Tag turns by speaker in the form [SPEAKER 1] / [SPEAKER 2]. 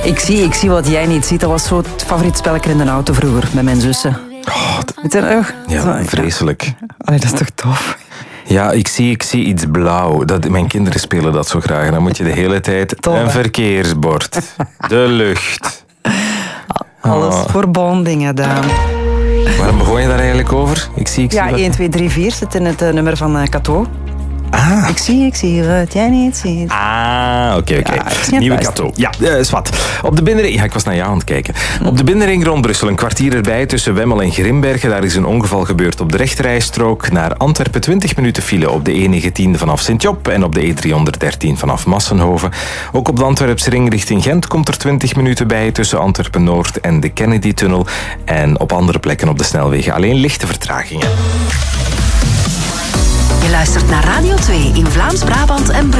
[SPEAKER 1] Ik zie wat jij niet ziet. Dat was zo het favoriet spelletje in de auto vroeger met mijn zussen. Weet je nog?
[SPEAKER 2] Ja, vreselijk.
[SPEAKER 1] Allee, dat is toch tof?
[SPEAKER 2] Ja, ik zie iets blauw. Mijn kinderen spelen dat zo graag. Dan moet je de hele tijd een verkeersbord. De lucht.
[SPEAKER 1] Alles voor bondingen, Daan.
[SPEAKER 2] Waarom begon je daar eigenlijk over? Ik zie
[SPEAKER 1] ja, 1, 2, 3, 4 zit in het nummer van Cateau.
[SPEAKER 2] Ah.
[SPEAKER 1] Ik zie wat jij niet ziet.
[SPEAKER 2] Oké.
[SPEAKER 1] Ja,
[SPEAKER 2] Nieuwe Cateau. Ja, is wat. Op de binnenring... Ja, ik was naar jou aan het kijken. Op de binnenring rond Brussel, een kwartier erbij tussen Wemmel en Grimbergen. Daar is een ongeval gebeurd op de rechterrijstrook. Naar Antwerpen 20 minuten file op de E19 vanaf Sint-Job en op de E313 vanaf Massenhoven. Ook op de Antwerpse ring richting Gent komt er 20 minuten bij tussen Antwerpen-Noord en de Kennedy-tunnel. En op andere plekken op de snelwegen alleen lichte vertragingen.
[SPEAKER 3] Je luistert naar Radio 2 in Vlaams-Brabant en Brussel.